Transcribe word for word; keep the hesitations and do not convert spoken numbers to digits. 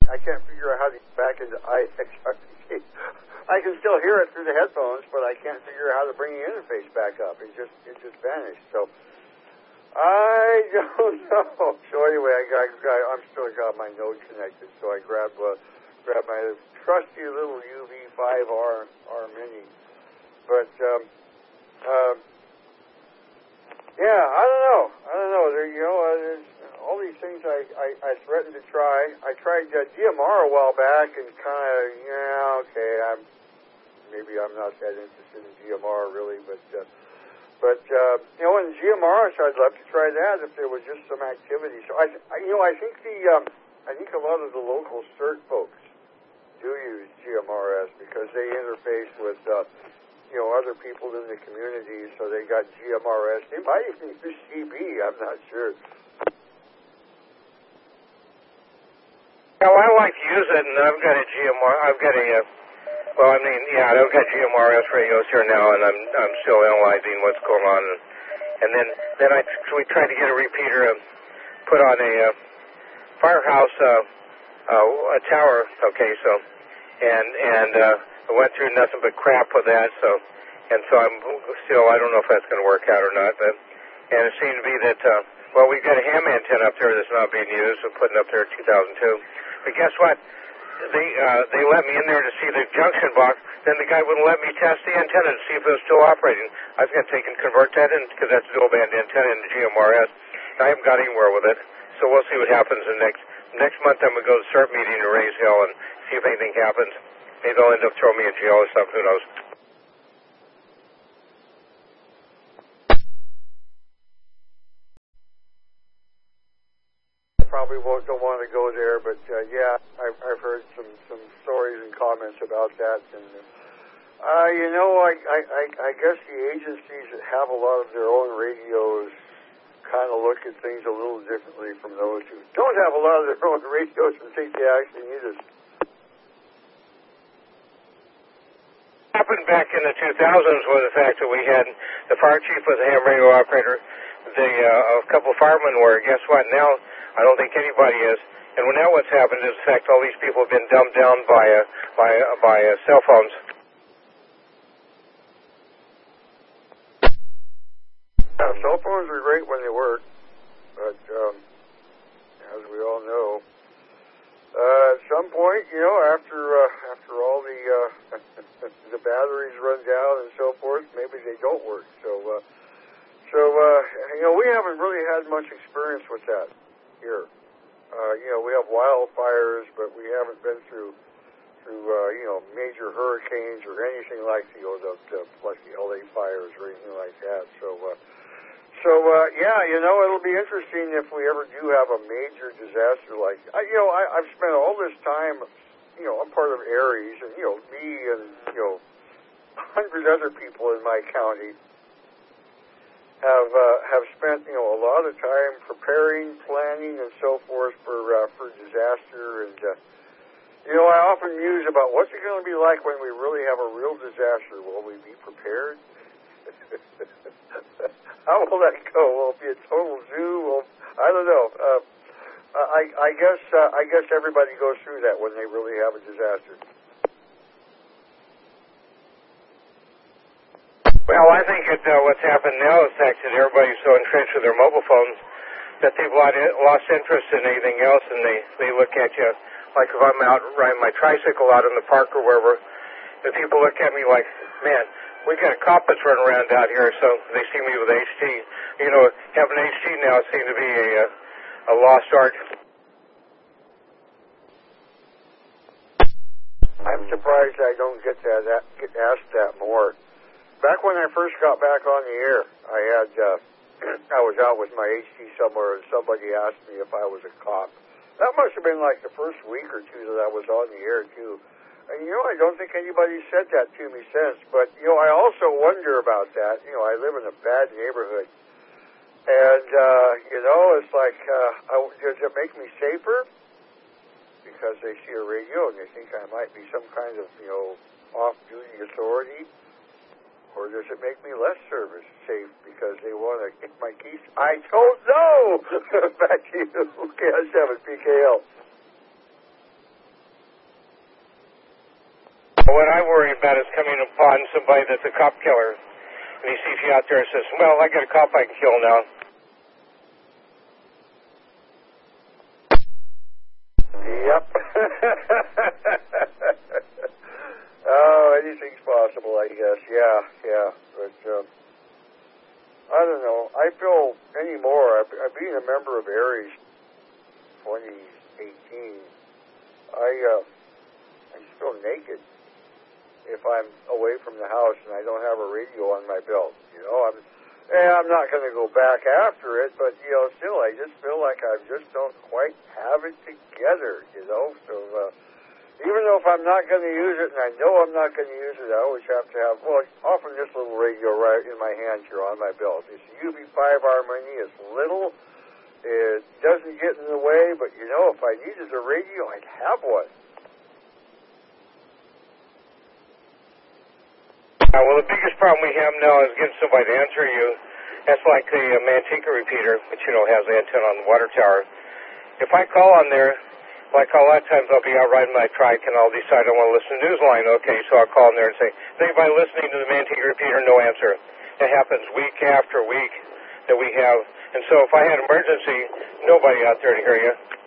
I can't figure out how to get back into I X R P. I can still hear it through the headphones, but I can't figure out how to bring the interface back up. It just it just vanished. So I don't know. So anyway, I got, got I'm still got my node connected. So I grabbed uh, grabbed my trusty little U V five R R Mini. But um, um, yeah, I don't know. I don't know. There, you know, uh, there's all these things I, I, I threatened to try. I tried uh, D M R a while back and kind of, yeah, okay, I'm maybe I'm not that interested in D M R really, but uh, but uh, you know, in G M R, so I'd love to try that if there was just some activity. So I, I you know, I think the um, I think a lot of the local CERT folks do use G M R S because they interface with uh, you know other people in the community, so they got G M R S. They might even use C B. I'm not sure. Well, I like to use it, and I've got a G M R. I've got a, uh, well, I mean, yeah, I've got G M R S radios here now, and I'm I'm still analyzing what's going on. And, and then then I we tried to get a repeater, uh, put on a uh, firehouse, uh, uh, a tower. Okay, so and and uh, I went through nothing but crap with that. So and so I'm still I don't know if that's going to work out or not. But and it seemed to be that. Uh, Well, we've got a ham antenna up there that's not being used. We're putting up there in two thousand two. But guess what? They uh, they let me in there to see the junction box. Then the guy wouldn't let me test the antenna to see if it was still operating. I was going to take and convert that in because that's a dual band antenna into G M R S. I haven't got anywhere with it. So we'll see what happens in next next month. I'm going to go to the CERT meeting to Raise Hill and see if anything happens. Maybe they'll end up throwing me in jail or something. Who knows? Probably won't don't want to go there, but uh, yeah, I've, I've heard some, some stories and comments about that, and uh, you know, I, I I I guess the agencies that have a lot of their own radios kind of look at things a little differently from those who don't have a lot of their own radios and think they actually need us. Happened back in the two thousands was the fact that we had the fire chief was a ham radio operator. The uh, a couple of firemen were. Guess what? Now I don't think anybody is. And when now what's happened is the fact all these people have been dumbed down by uh, by uh, by uh, cell phones. Yeah, cell phones are great when they work, but um, as we all know, uh, at some point, you know, after uh, after all the uh, the batteries run down and so forth, maybe they don't work. So, uh, so uh, you know, we haven't really had much experience with that here. Uh, you know, we have wildfires, but we haven't been through through uh, you know major hurricanes or anything like the, you know, the, the like the L A fires or anything like that. So. Uh, So, uh, yeah, you know, it'll be interesting if we ever do have a major disaster like, I, you know, I, I've spent all this time, you know, I'm part of ARES, and, you know, me and, you know, a hundred other people in my county have, uh, have spent, you know, a lot of time preparing, planning, and so forth for, uh, for disaster, and, uh, you know, I often muse about what's it going to be like when we really have a real disaster. Will we be prepared? How will that go? Will it be a total zoo? Well, I don't know. Uh, I, I guess uh, I guess everybody goes through that when they really have a disaster. Well, I think that uh, what's happened now is that everybody's so entrenched with their mobile phones that they've lost interest in anything else, and they, they look at you like if I'm out riding my tricycle out in the park or wherever, and people look at me like, man, we got a cop that's running around out here, so they see me with H D. You know, having H D now seems to be a, a lost art. I'm surprised I don't get that get asked that more. Back when I first got back on the air, I had uh, I was out with my H D somewhere, and somebody asked me if I was a cop. That must have been like the first week or two that I was on the air too. And, you know, I don't think anybody said that to me since. But, you know, I also wonder about that. You know, I live in a bad neighborhood. And, uh, you know, it's like, uh, I, does it make me safer? Because they see a radio and they think I might be some kind of, you know, off-duty authority. Or does it make me less service safe because they want to get my keys? I don't know! Back to you. K S seven P K L. What I worry about is coming upon somebody that's a cop killer, and he sees you out there and says, well, I got a cop I can kill now. Yep. Oh, anything's possible, I guess. Yeah, yeah. But, um, I don't know. I feel anymore, I've, I've been a member of Aries twenty eighteen. I, uh, I just feel naked if I'm away from the house and I don't have a radio on my belt. You know, I'm, eh, I'm not going to go back after it, but, you know, still, I just feel like I just don't quite have it together, you know. So, uh, even though if I'm not going to use it, and I know I'm not going to use it, I always have to have, well, often this little radio right in my hand here on my belt. It's a U B five R Mini. It's little. It doesn't get in the way, but, you know, if I needed a radio, I'd have one. Uh, well, the biggest problem we have now is getting somebody to answer you. That's like the uh, Manteca repeater, which, you know, has the antenna on the water tower. If I call on there, like a lot of times I'll be out riding my trike and I'll decide I want to listen to Newsline. Okay, so I'll call in there and say, is anybody listening to the Manteca repeater? No answer. It happens week after week that we have. And so if I had an emergency, nobody out there to hear you.